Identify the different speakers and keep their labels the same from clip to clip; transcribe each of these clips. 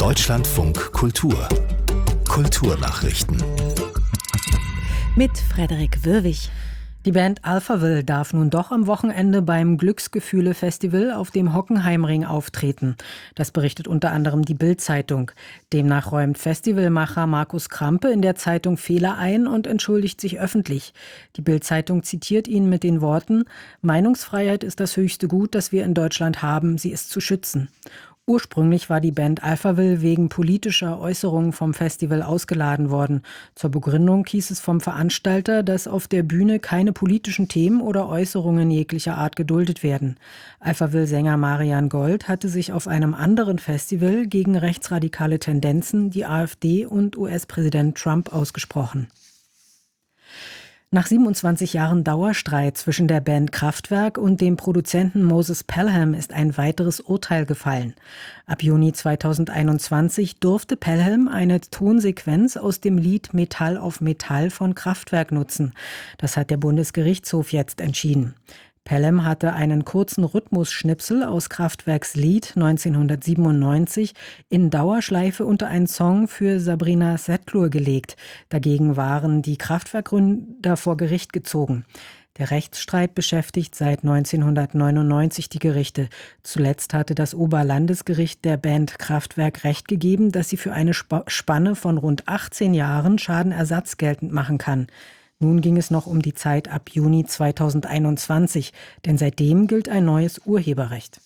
Speaker 1: Deutschlandfunk Kultur. Kulturnachrichten.
Speaker 2: Mit Frederik Wirwig. Die Band Alphaville darf nun doch am Wochenende beim Glücksgefühle-Festival auf dem Hockenheimring auftreten. Das berichtet unter anderem die Bild-Zeitung. Demnach räumt Festivalmacher Markus Krampe in der Zeitung Fehler ein und entschuldigt sich öffentlich. Die Bild-Zeitung zitiert ihn mit den Worten: Meinungsfreiheit ist das höchste Gut, das wir in Deutschland haben, sie ist zu schützen. Ursprünglich war die Band Alphaville wegen politischer Äußerungen vom Festival ausgeladen worden. Zur Begründung hieß es vom Veranstalter, dass auf der Bühne keine politischen Themen oder Äußerungen jeglicher Art geduldet werden. Alphaville-Sänger Marian Gold hatte sich auf einem anderen Festival gegen rechtsradikale Tendenzen, die AfD und US-Präsident Trump ausgesprochen. Nach 27 Jahren Dauerstreit zwischen der Band Kraftwerk und dem Produzenten Moses Pelham ist ein weiteres Urteil gefallen. Ab Juni 2021 durfte Pelham eine Tonsequenz aus dem Lied Metall auf Metall von Kraftwerk nutzen. Das hat der Bundesgerichtshof jetzt entschieden. Pelham hatte einen kurzen Rhythmusschnipsel aus Kraftwerks Lied 1997 in Dauerschleife unter einen Song für Sabrina Setlur gelegt. Dagegen waren die Kraftwerkgründer vor Gericht gezogen. Der Rechtsstreit beschäftigt seit 1999 die Gerichte. Zuletzt hatte das Oberlandesgericht der Band Kraftwerk Recht gegeben, dass sie für eine Spanne von rund 18 Jahren Schadenersatz geltend machen kann. Nun ging es noch um die Zeit ab Juni 2021, denn seitdem gilt ein neues Urheberrecht.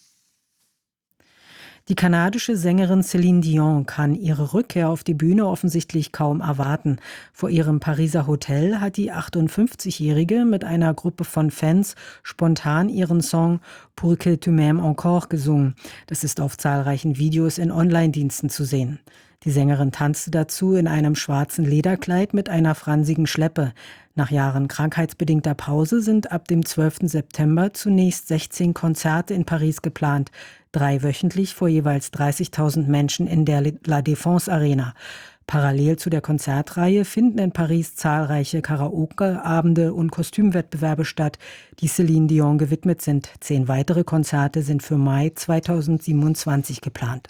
Speaker 2: Die kanadische Sängerin Céline Dion kann ihre Rückkehr auf die Bühne offensichtlich kaum erwarten. Vor ihrem Pariser Hotel hat die 58-Jährige mit einer Gruppe von Fans spontan ihren Song Pour que tu m'aimes encore gesungen. Das ist auf zahlreichen Videos in Online-Diensten zu sehen. Die Sängerin tanzte dazu in einem schwarzen Lederkleid mit einer fransigen Schleppe. Nach Jahren krankheitsbedingter Pause sind ab dem 12. September zunächst 16 Konzerte in Paris geplant, 3 wöchentlich vor jeweils 30.000 Menschen in der La Défense Arena. Parallel zu der Konzertreihe finden in Paris zahlreiche Karaoke-Abende und Kostümwettbewerbe statt, die Céline Dion gewidmet sind. 10 weitere Konzerte sind für Mai 2027 geplant.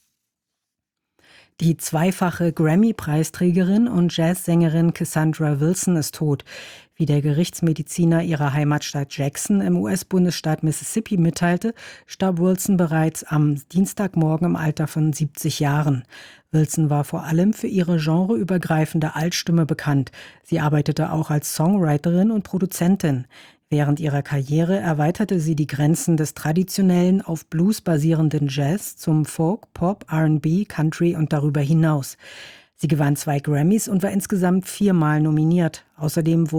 Speaker 2: Die zweifache Grammy-Preisträgerin und Jazzsängerin Cassandra Wilson ist tot. Wie der Gerichtsmediziner ihrer Heimatstadt Jackson im US-Bundesstaat Mississippi mitteilte, starb Wilson bereits am Dienstagmorgen im Alter von 70 Jahren. Wilson war vor allem für ihre genreübergreifende Altstimme bekannt. Sie arbeitete auch als Songwriterin und Produzentin. Während ihrer Karriere erweiterte sie die Grenzen des traditionellen, auf Blues basierenden Jazz zum Folk, Pop, R&B, Country und darüber hinaus. Sie gewann 2 Grammys und war insgesamt 4-mal nominiert. Außerdem